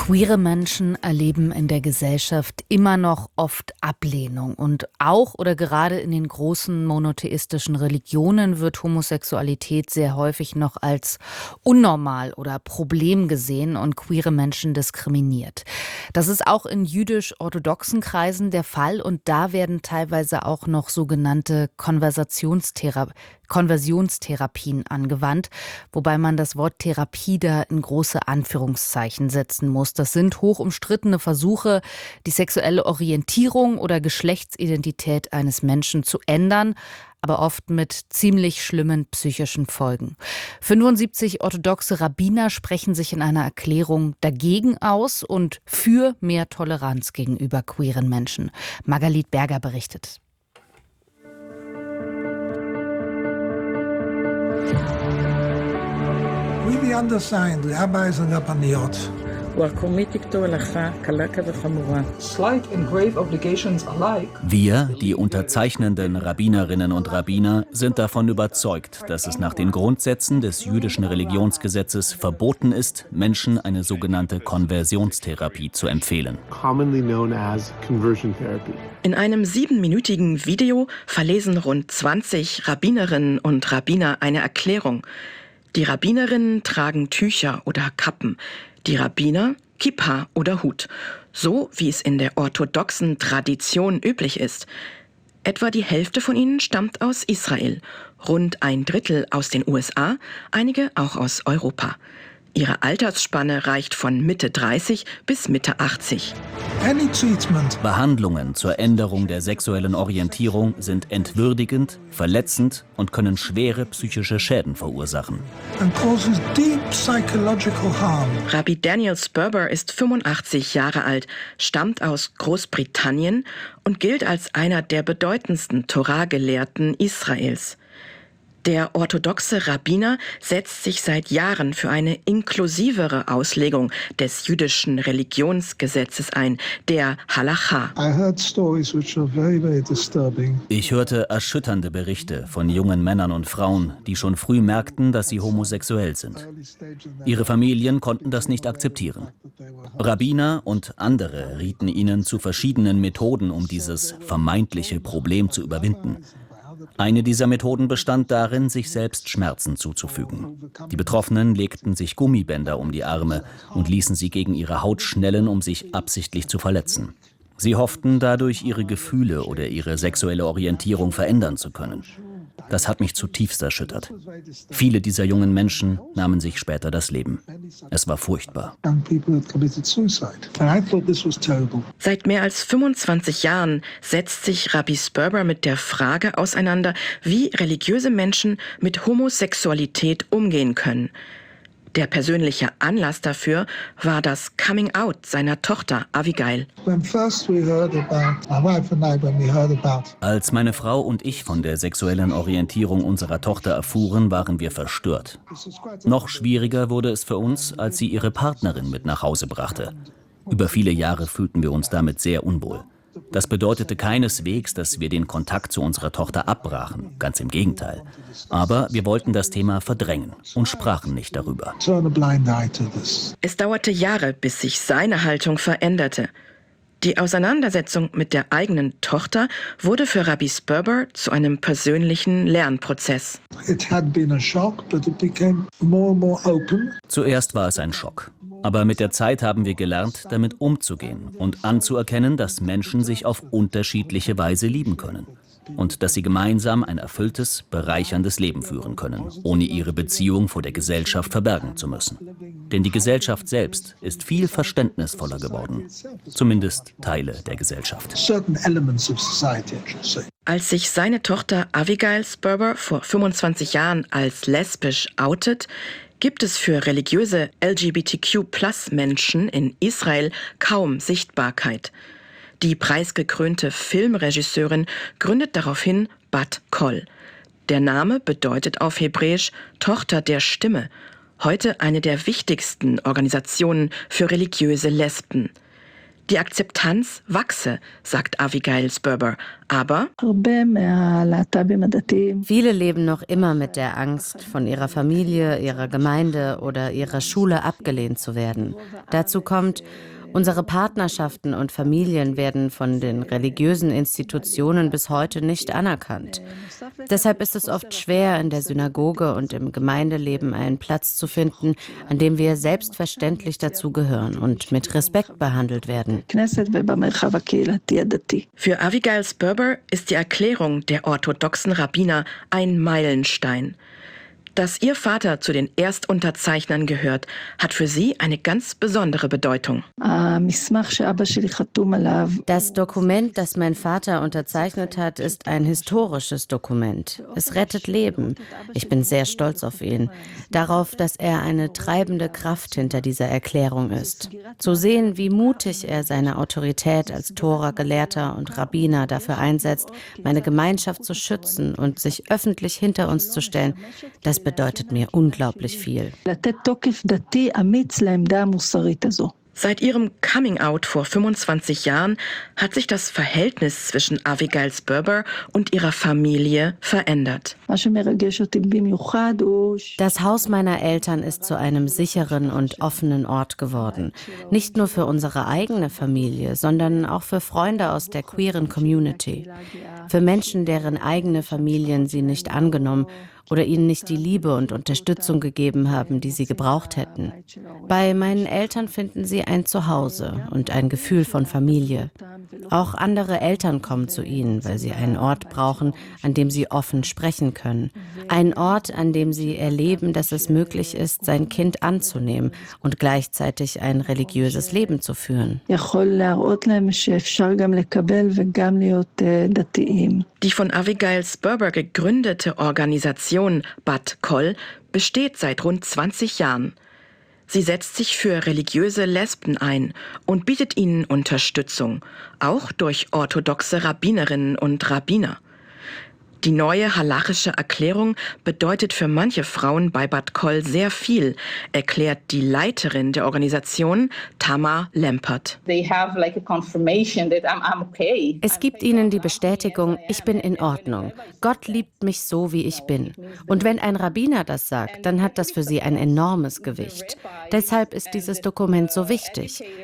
Queere Menschen erleben in der Gesellschaft immer noch oft Ablehnung. Und auch oder gerade in den großen monotheistischen Religionen wird Homosexualität sehr häufig noch als unnormal oder Problem gesehen und queere Menschen diskriminiert. Das ist auch in jüdisch-orthodoxen Kreisen der Fall und da werden teilweise auch noch sogenannte Konversionstherapien angewandt, wobei man das Wort Therapie da in große Anführungszeichen setzen muss. Das sind hoch umstrittene Versuche, die sexuelle Orientierung oder Geschlechtsidentität eines Menschen zu ändern, aber oft mit ziemlich schlimmen psychischen Folgen. 75 orthodoxe Rabbiner sprechen sich in einer Erklärung dagegen aus und für mehr Toleranz gegenüber queeren Menschen. Margalit Berger berichtet. We the undersigned, rabbis and rabbaniot, slight and grave obligations alike. Wir, die unterzeichnenden Rabbinerinnen und Rabbiner, sind davon überzeugt, dass es nach den Grundsätzen des jüdischen Religionsgesetzes verboten ist, Menschen eine sogenannte Konversionstherapie zu empfehlen. Commonly known as conversion therapy. In einem 7-minütigen Video verlesen rund 20 Rabbinerinnen und Rabbiner eine Erklärung. Die Rabbinerinnen tragen Tücher oder Kappen, die Rabbiner Kippa oder Hut, so wie es in der orthodoxen Tradition üblich ist. Etwa die Hälfte von ihnen stammt aus Israel, rund ein Drittel aus den USA, einige auch aus Europa. Ihre Altersspanne reicht von Mitte 30 bis Mitte 80. any treatment Behandlungen zur Änderung der sexuellen Orientierung sind entwürdigend, verletzend und können schwere psychische Schäden verursachen. and causes deep psychological harm. Rabbi Daniel Sperber ist 85 Jahre alt, stammt aus Großbritannien und gilt als einer der bedeutendsten Torah-Gelehrten Israels. Der orthodoxe Rabbiner setzt sich seit Jahren für eine inklusivere Auslegung des jüdischen Religionsgesetzes ein, der Halacha. I heard stories which are very, very disturbing. Ich hörte erschütternde Berichte von jungen Männern und Frauen, die schon früh merkten, dass sie homosexuell sind. Ihre Familien konnten das nicht akzeptieren. Rabbiner und andere rieten ihnen zu verschiedenen Methoden, um dieses vermeintliche Problem zu überwinden. Eine dieser Methoden bestand darin, sich selbst Schmerzen zuzufügen. Die Betroffenen legten sich Gummibänder um die Arme und ließen sie gegen ihre Haut schnellen, um sich absichtlich zu verletzen. Sie hofften dadurch, ihre Gefühle oder ihre sexuelle Orientierung verändern zu können. Das hat mich zutiefst erschüttert. Viele dieser jungen Menschen nahmen sich später das Leben. Es war furchtbar. And people had committed suicide. And I thought this was terrible. Seit mehr als 25 Jahren setzt sich Rabbi Sperber mit der Frage auseinander, wie religiöse Menschen mit Homosexualität umgehen können. Der persönliche Anlass dafür war das Coming-out seiner Tochter Abigail. When first we heard about, my wife and I, when we heard about Als meine Frau und ich von der sexuellen Orientierung unserer Tochter erfuhren, waren wir verstört. Noch schwieriger wurde es für uns, als sie ihre Partnerin mit nach Hause brachte. Über viele Jahre fühlten wir uns damit sehr unwohl. Das bedeutete keineswegs, dass wir den Kontakt zu unserer Tochter abbrachen, ganz im Gegenteil. Aber wir wollten das Thema verdrängen und sprachen nicht darüber. turn a blind eye to this. Es dauerte Jahre, bis sich seine Haltung veränderte. Die Auseinandersetzung mit der eigenen Tochter wurde für Rabbi Sperber zu einem persönlichen Lernprozess. It had been a shock, but it became more and more open. Zuerst war es ein Schock. Aber mit der Zeit haben wir gelernt, damit umzugehen und anzuerkennen, dass Menschen sich auf unterschiedliche Weise lieben können. Und dass sie gemeinsam ein erfülltes, bereicherndes Leben führen können, ohne ihre Beziehung vor der Gesellschaft verbergen zu müssen. Denn die Gesellschaft selbst ist viel verständnisvoller geworden. Zumindest Teile der Gesellschaft. Certain elements of society, I should say. Als sich seine Tochter Abigail Sperber vor 25 Jahren als lesbisch outet, gibt es für religiöse LGBTQ-Plus-Menschen in Israel kaum Sichtbarkeit. Die preisgekrönte Filmregisseurin gründet daraufhin Bat Kol. Der Name bedeutet auf Hebräisch Tochter der Stimme, heute eine der wichtigsten Organisationen für religiöse Lesben. Die Akzeptanz wachse, sagt Avigail Sperber. Aber viele leben noch immer mit der Angst, von ihrer Familie, ihrer Gemeinde oder ihrer Schule abgelehnt zu werden. Dazu kommt, unsere Partnerschaften und Familien werden von den religiösen Institutionen bis heute nicht anerkannt. Deshalb ist es oft schwer, in der Synagoge und im Gemeindeleben einen Platz zu finden, an dem wir selbstverständlich dazugehören und mit Respekt behandelt werden. Für Avigail Sperber ist die Erklärung der orthodoxen Rabbiner ein Meilenstein. Dass ihr Vater zu den Erstunterzeichnern gehört, hat für sie eine ganz besondere Bedeutung. Das Dokument, das mein Vater unterzeichnet hat, ist ein historisches Dokument. Es rettet Leben. Ich bin sehr stolz auf ihn. Darauf, dass er eine treibende Kraft hinter dieser Erklärung ist. Zu sehen, wie mutig er seine Autorität als Tora-Gelehrter und Rabbiner dafür einsetzt, meine Gemeinschaft zu schützen und sich öffentlich hinter uns zu stellen, das bedeutet mir unglaublich viel. Seit ihrem Coming-out vor 25 Jahren hat sich das Verhältnis zwischen Avigail Sperber und ihrer Familie verändert. Das Haus meiner Eltern ist zu einem sicheren und offenen Ort geworden. Nicht nur für unsere eigene Familie, sondern auch für Freunde aus der queeren Community. Für Menschen, deren eigene Familien sie nicht angenommen oder ihnen nicht die Liebe und Unterstützung gegeben haben, die sie gebraucht hätten. Bei meinen Eltern finden sie ein Zuhause und ein Gefühl von Familie. Auch andere Eltern kommen zu ihnen, weil sie einen Ort brauchen, an dem sie offen sprechen können. Einen Ort, an dem sie erleben, dass es möglich ist, sein Kind anzunehmen und gleichzeitig ein religiöses Leben zu führen. Die von Avigail Sperber gegründete Organisation Bat Kol besteht seit rund 20 Jahren. Sie setzt sich für religiöse Lesben ein und bietet ihnen Unterstützung, auch durch orthodoxe Rabbinerinnen und Rabbiner. Die neue halachische Erklärung bedeutet für manche Frauen bei Bat Kol sehr viel, erklärt die Leiterin der Organisation, Tamar Lempert. Es gibt ihnen die Bestätigung, ich bin in Ordnung. Gott liebt mich so, wie ich bin. Und wenn ein Rabbiner das sagt, dann hat das für sie ein enormes Gewicht. Deshalb ist dieses Dokument so wichtig.